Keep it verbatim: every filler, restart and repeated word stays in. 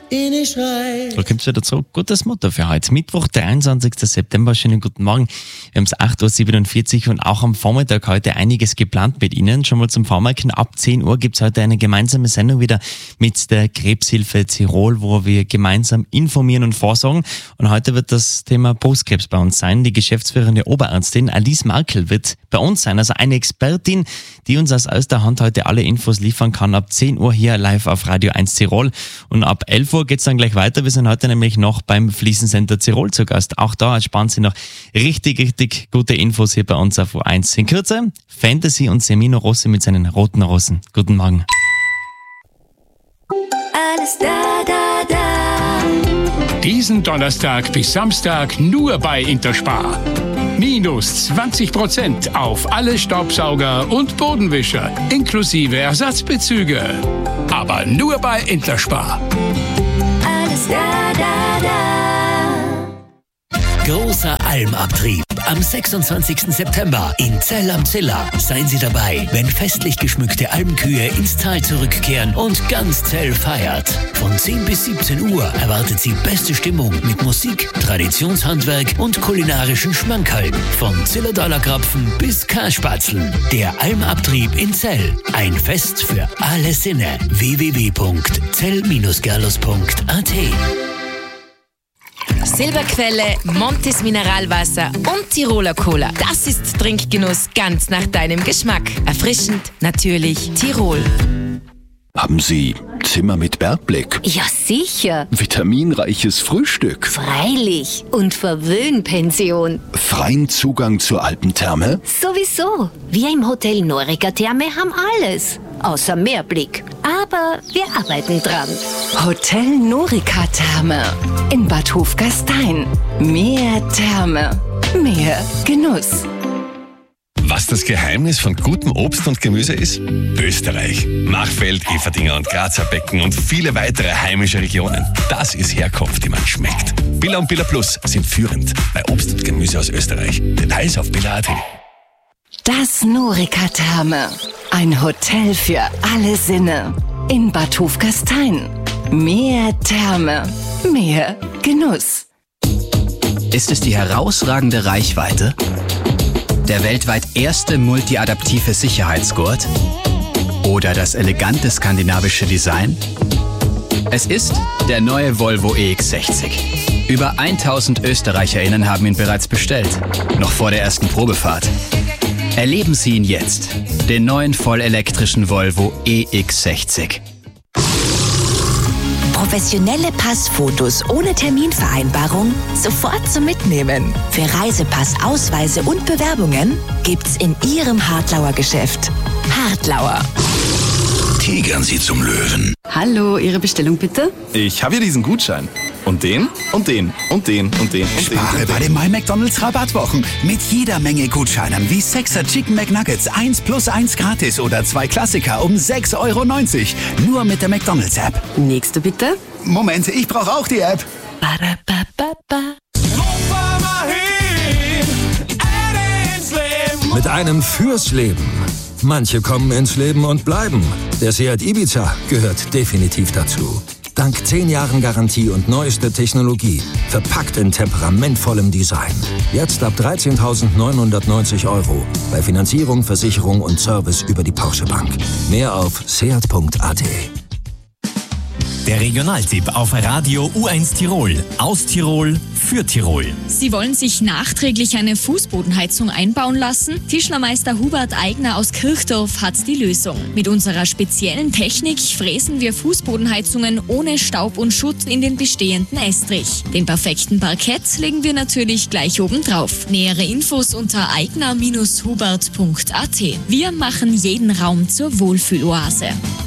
Da kommt es wieder zurück. Gutes Motto für heute. Mittwoch, dreiundzwanzigsten September. Schönen guten Morgen. Wir haben es acht Uhr siebenundvierzig und auch am Vormittag heute einiges geplant mit Ihnen. Schon mal zum Vormerken, ab zehn Uhr gibt es heute eine gemeinsame Sendung wieder mit der Krebshilfe Tirol, wo wir gemeinsam informieren und vorsorgen. Und heute wird das Thema Brustkrebs bei uns sein. Die geschäftsführende Oberärztin Alice Markel wird bei uns sein. Also eine Expertin, die uns aus erster Hand heute alle Infos liefern kann. Ab zehn Uhr hier live auf Radio eins Tirol. Und ab elf Uhr geht es dann gleich weiter. Wir sind heute nämlich noch beim Fliesencenter Tirol zu Gast. Auch da ersparen Sie noch richtig, richtig gute Infos hier bei uns auf U eins. In Kürze Fantasy und Semino Rossi mit seinen roten Rosen. Guten Morgen. Alles da, da, da. Diesen Donnerstag bis Samstag nur bei Interspar. Minus zwanzig Prozent auf alle Staubsauger und Bodenwischer, inklusive Ersatzbezüge. Aber nur bei Interspar. Alles da, da, da. Großer Almabtrieb am sechsundzwanzigsten September in Zell am Ziller. Seien Sie dabei, wenn festlich geschmückte Almkühe ins Tal zurückkehren und ganz Zell feiert. Von zehn bis siebzehn Uhr erwartet Sie beste Stimmung mit Musik, Traditionshandwerk und kulinarischen Schmankerln. Von Zillertaler Krapfen bis Kasspatzeln. Der Almabtrieb in Zell. Ein Fest für alle Sinne. w w w punkt zell Bindestrich gerlos punkt a t. Silberquelle, Montes Mineralwasser und Tiroler Cola. Das ist Trinkgenuss ganz nach deinem Geschmack. Erfrischend, natürlich, Tirol. Haben Sie Zimmer mit Bergblick? Ja, sicher. Vitaminreiches Frühstück? Freilich. Und Verwöhnpension. Freien Zugang zur Alpentherme? Sowieso. Wir im Hotel Norica Therme haben alles. Außer Meerblick. Aber wir arbeiten dran. Hotel Norica Therme in Bad Hofgastein. Mehr Therme, mehr Genuss. Was das Geheimnis von gutem Obst und Gemüse ist? Österreich. Machfeld, Everdinger und Grazer Becken und viele weitere heimische Regionen. Das ist Herkunft, die man schmeckt. Billa und Billa Plus sind führend bei Obst und Gemüse aus Österreich. Details auf billa punkt a t. Das Norica Therme. Ein Hotel für alle Sinne. In Bad Hofgastein. Mehr Therme, mehr Genuss. Ist es die herausragende Reichweite? Der weltweit erste multiadaptive Sicherheitsgurt? Oder das elegante skandinavische Design? Es ist der neue Volvo E X sechzig. Über tausend ÖsterreicherInnen haben ihn bereits bestellt, noch vor der ersten Probefahrt. Erleben Sie ihn jetzt, den neuen vollelektrischen Volvo E X sechzig. Professionelle Passfotos ohne Terminvereinbarung sofort zum Mitnehmen. Für Reisepass, Ausweise und Bewerbungen gibt's in Ihrem Hartlauer Geschäft. Hartlauer. Tigern Sie zum Löwen. Hallo, Ihre Bestellung bitte? Ich habe hier diesen Gutschein. Und den, und den, und den, und den, und den. Spare bei den My McDonald's Rabattwochen. Mit jeder Menge Gutscheinen wie sechser Chicken McNuggets, eins plus eins gratis oder zwei Klassiker um sechs Euro neunzig. Nur mit der McDonald's App. Nächste bitte. Moment, ich brauche auch die App. Mit einem fürs Leben. Manche kommen ins Leben und bleiben. Der Seat Ibiza gehört definitiv dazu. Dank zehn Jahren Garantie und neuester Technologie. Verpackt in temperamentvollem Design. Jetzt ab dreizehntausendneunhundertneunzig Euro. Bei Finanzierung, Versicherung und Service über die Porsche Bank. Mehr auf seat punkt a t. Der Regionaltipp auf Radio U eins Tirol. Aus Tirol für Tirol. Sie wollen sich nachträglich eine Fußbodenheizung einbauen lassen? Tischlermeister Hubert Eigner aus Kirchdorf hat die Lösung. Mit unserer speziellen Technik fräsen wir Fußbodenheizungen ohne Staub und Schutt in den bestehenden Estrich. Den perfekten Parkett legen wir natürlich gleich oben drauf. Nähere Infos unter eigner Bindestrich hubert punkt a t. Wir machen jeden Raum zur Wohlfühloase.